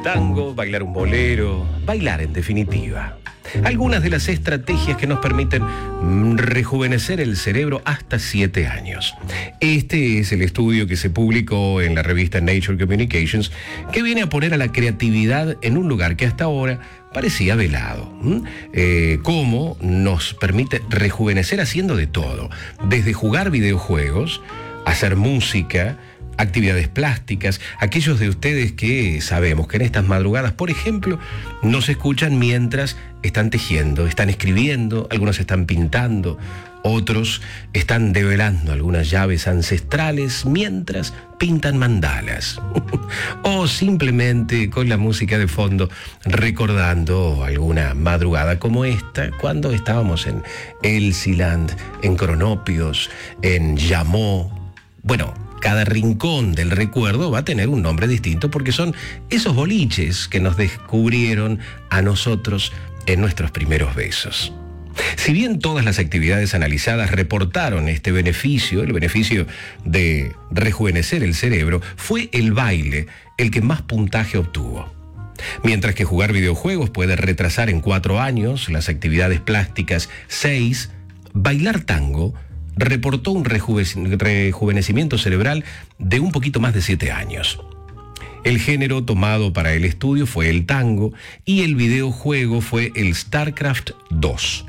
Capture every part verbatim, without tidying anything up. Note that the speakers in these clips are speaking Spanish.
Tango, bailar un bolero, bailar en definitiva. Algunas de las estrategias que nos permiten rejuvenecer el cerebro hasta siete años. Este es el estudio que se publicó en la revista Nature Communications, que viene a poner a la creatividad en un lugar que hasta ahora parecía velado. ¿Mm? Eh, cómo nos permite rejuvenecer haciendo de todo, desde jugar videojuegos, hacer música, actividades plásticas. Aquellos de ustedes que sabemos que en estas madrugadas, por ejemplo, nos escuchan mientras están tejiendo, están escribiendo, algunos están pintando, otros están develando algunas llaves ancestrales mientras pintan mandalas. O simplemente con la música de fondo recordando alguna madrugada como esta, cuando estábamos en Elsiland, en Cronopios, en Llamó. Bueno, cada rincón del recuerdo va a tener un nombre distinto porque son esos boliches que nos descubrieron a nosotros en nuestros primeros besos. Si bien todas las actividades analizadas reportaron este beneficio, el beneficio de rejuvenecer el cerebro, fue el baile el que más puntaje obtuvo. Mientras que jugar videojuegos puede retrasar en cuatro años, las actividades plásticas seis, bailar tango reportó un rejuve- rejuvenecimiento cerebral de un poquito más de siete años. El género tomado para el estudio fue el tango y el videojuego fue el StarCraft dos.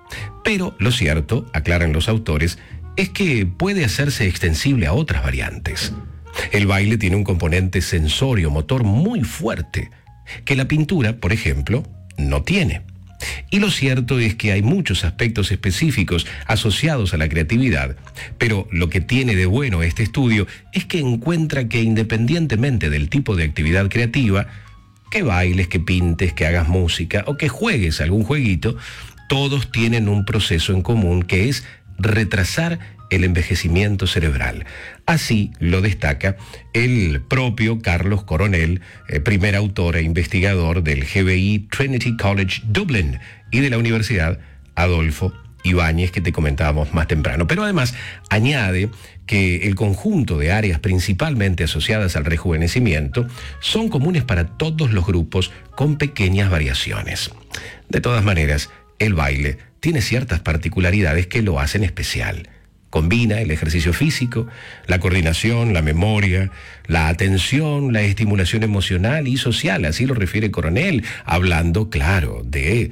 Pero lo cierto, aclaran los autores, es que puede hacerse extensible a otras variantes. El baile tiene un componente sensorio-motor muy fuerte, que la pintura, por ejemplo, no tiene. Y lo cierto es que hay muchos aspectos específicos asociados a la creatividad, pero lo que tiene de bueno este estudio es que encuentra que independientemente del tipo de actividad creativa, que bailes, que pintes, que hagas música o que juegues algún jueguito, todos tienen un proceso en común que es retrasar el envejecimiento cerebral. Así lo destaca el propio Carlos Coronel, eh, primer autor e investigador del G B I Trinity College Dublin y de la Universidad Adolfo Ibáñez, que te comentábamos más temprano. Pero además añade que el conjunto de áreas principalmente asociadas al rejuvenecimiento son comunes para todos los grupos con pequeñas variaciones. De todas maneras, el baile tiene ciertas particularidades que lo hacen especial. Combina el ejercicio físico, la coordinación, la memoria, la atención, la estimulación emocional y social, así lo refiere Coronel, hablando, claro, de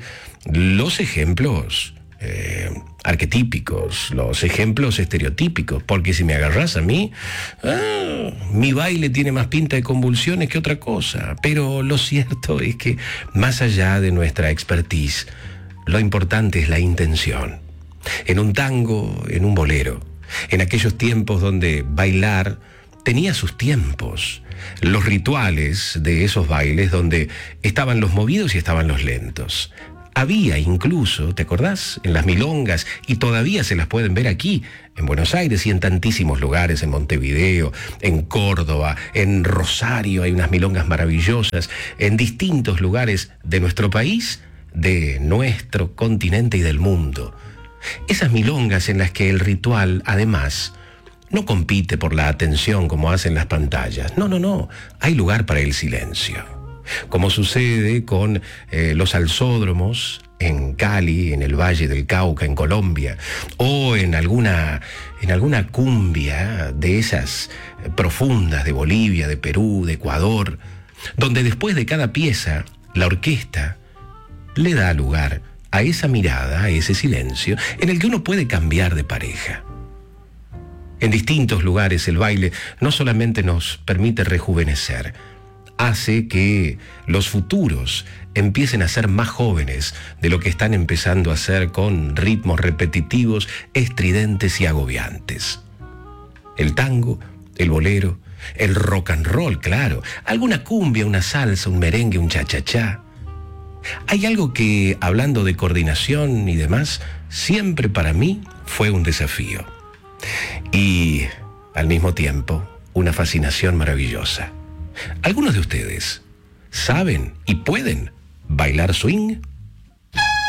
los ejemplos eh, arquetípicos, los ejemplos estereotípicos, porque si me agarras a mí, ah, mi baile tiene más pinta de convulsiones que otra cosa, pero lo cierto es que más allá de nuestra expertise, lo importante es la intención. En un tango, en un bolero, en aquellos tiempos donde bailar tenía sus tiempos, los rituales de esos bailes donde estaban los movidos y estaban los lentos. Había incluso, ¿te acordás? En las milongas, y todavía se las pueden ver aquí, en Buenos Aires y en tantísimos lugares, en Montevideo, en Córdoba, en Rosario, hay unas milongas maravillosas, en distintos lugares de nuestro país, de nuestro continente y del mundo. Esas milongas en las que el ritual, además, no compite por la atención como hacen las pantallas. No, no, no. Hay lugar para el silencio. Como sucede con eh, los alzódromos en Cali, en el Valle del Cauca, en Colombia, o en alguna, en alguna cumbia de esas profundas de Bolivia, de Perú, de Ecuador, donde después de cada pieza, la orquesta le da lugar a esa mirada, a ese silencio, en el que uno puede cambiar de pareja. En distintos lugares el baile no solamente nos permite rejuvenecer, hace que los futuros empiecen a ser más jóvenes de lo que están empezando a hacer con ritmos repetitivos, estridentes y agobiantes. El tango, el bolero, el rock and roll, claro, alguna cumbia, una salsa, un merengue, un cha-cha-cha. Hay algo que, hablando de coordinación y demás, siempre para mí fue un desafío. Y, al mismo tiempo, una fascinación maravillosa. ¿Algunos de ustedes saben y pueden bailar swing?